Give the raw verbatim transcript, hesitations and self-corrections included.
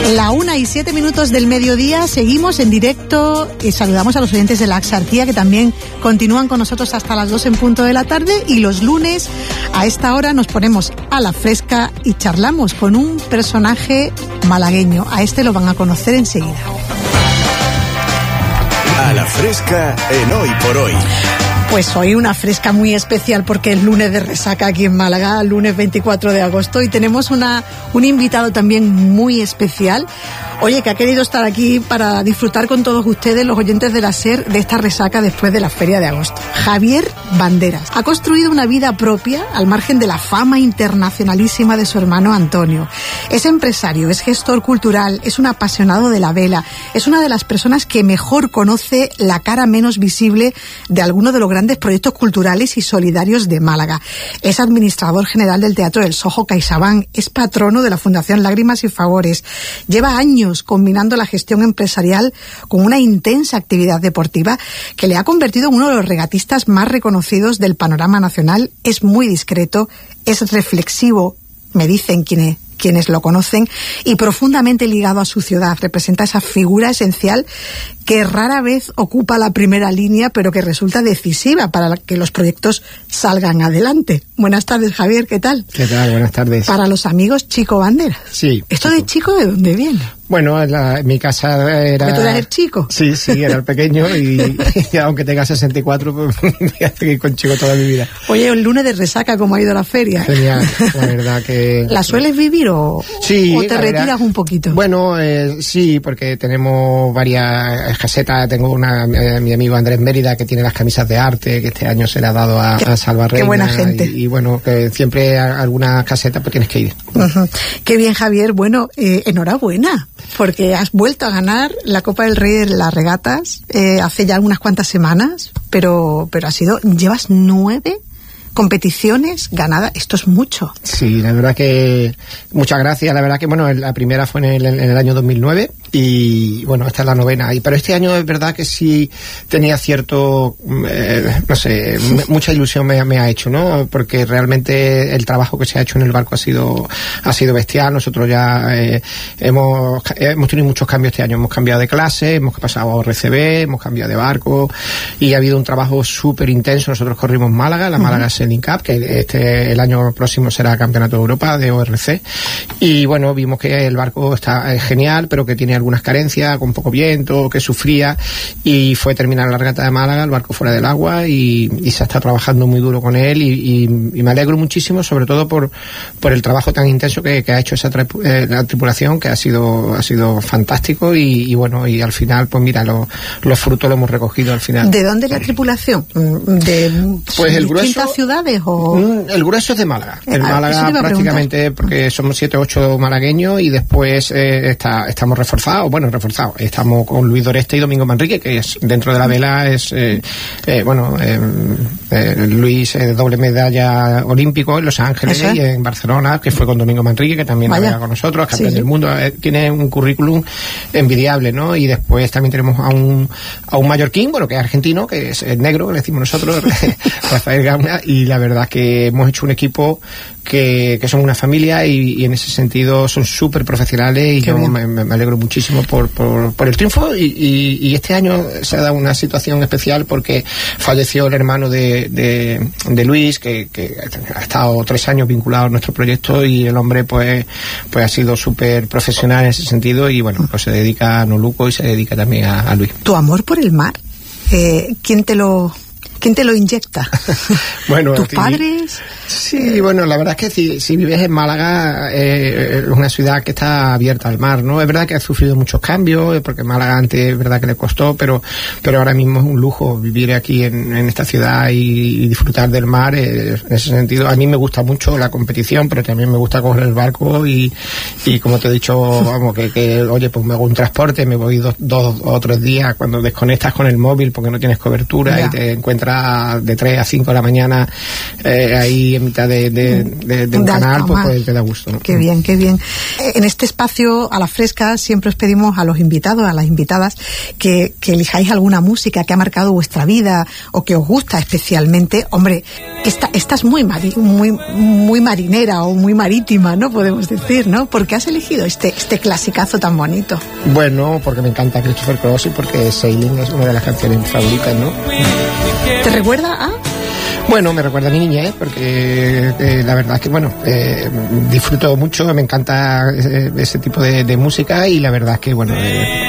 La una y siete minutos del mediodía, seguimos en directo y saludamos a los oyentes de la Axarquía que también continúan con nosotros hasta las dos en punto de la tarde, y los lunes a esta hora nos ponemos a la fresca y charlamos con un personaje malagueño. A este lo van a conocer enseguida. A la fresca en Hoy por Hoy. Pues hoy una fresca muy especial porque es lunes de resaca aquí en Málaga, lunes veinticuatro de agosto, y tenemos una, un invitado también muy especial. Oye, que ha querido estar aquí para disfrutar con todos ustedes, los oyentes de la SER, de esta resaca después de la Feria de Agosto. Javier Banderas ha construido una vida propia al margen de la fama internacionalísima de su hermano Antonio. Es empresario, es gestor cultural, es un apasionado de la vela, es una de las personas que mejor conoce la cara menos visible de algunos de los grandes proyectos culturales y solidarios de Málaga. Es administrador general del Teatro del Soho CaixaBank, es patrono de la Fundación Lágrimas y Favores, lleva años combinando la gestión empresarial con una intensa actividad deportiva que le ha convertido en uno de los regatistas más reconocidos del panorama nacional. Es muy discreto, es reflexivo, me dicen quienes, quienes lo conocen, y profundamente ligado a su ciudad. Representa esa figura esencial que rara vez ocupa la primera línea, pero que resulta decisiva para que los proyectos salgan adelante. Buenas tardes, Javier, ¿qué tal? ¿Qué tal? Buenas tardes. Para los amigos, Chico Banderas. Sí. ¿Esto Chico. de Chico de dónde viene? Bueno, en, la, en mi casa era... ¿Que tú eras el chico? Sí, sí, era el pequeño y, y aunque tenga sesenta y cuatro, pues voy a seguir con Chico toda mi vida. Oye, el lunes de resaca, ¿cómo ha ido la feria? Genial, la verdad que... ¿La sueles vivir o, sí, o te retiras verdad, un poquito? Bueno, eh, sí, porque tenemos varias casetas. Tengo una, eh, mi amigo Andrés Mérida, que tiene las camisas de arte, que este año se le ha dado a, a Salva Reina. Qué buena gente. Y, y bueno, que siempre a algunas casetas pues tienes que ir. Uh-huh. Qué bien, Javier. Bueno, eh, enhorabuena, porque has vuelto a ganar la Copa del Rey de las regatas eh, hace ya unas cuantas semanas, pero, pero ha sido, llevas nueve competiciones ganadas. Esto es mucho. Sí, la verdad que muchas gracias. La verdad que bueno, la primera fue en el, en el año dos mil nueve y bueno, esta es la novena. Y pero este año es verdad que sí tenía cierto, eh, no sé, mucha ilusión me, me ha hecho, ¿no? Porque realmente el trabajo que se ha hecho en el barco ha sido ha sido bestial. Nosotros ya eh, hemos hemos tenido muchos cambios este año. Hemos cambiado de clase, hemos pasado a O R C B, hemos cambiado de barco y ha habido un trabajo súper intenso. Nosotros corrimos Málaga, la Málaga uh-huh. Sailing Cup, que este el año próximo será Campeonato de Europa de O R C, y bueno, vimos que el barco está eh, genial, pero que tiene algunas carencias, con poco viento, que sufría, y fue terminar la regata de Málaga, el barco fuera del agua, y, y se está trabajando muy duro con él, y, y, y me alegro muchísimo, sobre todo por por el trabajo tan intenso que, que ha hecho esa tri- eh, la tripulación, que ha sido ha sido fantástico, y, y bueno, y al final, pues mira, lo, los frutos los hemos recogido al final. ¿De dónde es la tripulación? ¿De pues el distintas grueso, ciudades o...? El grueso es de Málaga. En ah, Málaga prácticamente, porque somos siete o ocho malagueños, y después eh, está, estamos reforzados, bueno, reforzados. Estamos con Luis Doreste y Domingo Manrique, que es dentro de la vela es, eh, eh, bueno, eh, eh, Luis es doble medalla olímpico en Los Ángeles y en Barcelona, que fue con Domingo Manrique, que también navega con nosotros, campeón sí. del mundo. Eh, tiene un currículum envidiable, ¿no? Y después también tenemos a un a un mallorquín, bueno, que es argentino, que es el negro, que le decimos nosotros, Rafael Gauna, y la verdad que hemos hecho un equipo que, que son una familia, y, y en ese sentido son súper profesionales, y Qué yo me, me alegro muchísimo por, por, por el triunfo, y, y, y este año se ha dado una situación especial porque falleció el hermano de, de, de Luis, que, que ha estado tres años vinculado a nuestro proyecto, y el hombre pues, pues ha sido súper profesional en ese sentido, y bueno, pues se dedica a Noluco y se dedica también a, a Luis. ¿Tu amor por el mar? Eh, ¿Quién te lo... ¿Quién te lo inyecta? Bueno, ¿tus ti, padres? Sí, bueno, la verdad es que si, si vives en Málaga, eh, es una ciudad que está abierta al mar, ¿no? Es verdad que ha sufrido muchos cambios, porque Málaga antes es verdad que le costó, pero pero ahora mismo es un lujo vivir aquí en, en esta ciudad y, y disfrutar del mar. Eh, en ese sentido, a mí me gusta mucho la competición, pero también me gusta coger el barco y, y como te he dicho, vamos, que, que oye, pues me hago un transporte, me voy dos, dos o tres días cuando desconectas con el móvil porque no tienes cobertura yeah. y te encuentras hora de tres a cinco de la mañana eh, ahí en mitad de, de, de, de un de canal, pues, pues te da gusto, ¿no? Qué bien, qué bien. En este espacio a la fresca siempre os pedimos a los invitados, a las invitadas, que, que elijáis alguna música que ha marcado vuestra vida o que os gusta especialmente. Hombre, esta, esta es muy, mari, muy, muy marinera o muy marítima, ¿no? Podemos decir, ¿no? ¿Por qué has elegido este, este clasicazo tan bonito? Bueno, porque me encanta Christopher Cross y porque Sailing es una de las canciones favoritas, ¿no? ¿Te recuerda a...? Bueno, me recuerda a mi niñez, porque eh, la verdad es que, bueno, eh, disfruto mucho, me encanta ese, ese tipo de, de música y la verdad es que, bueno, eh,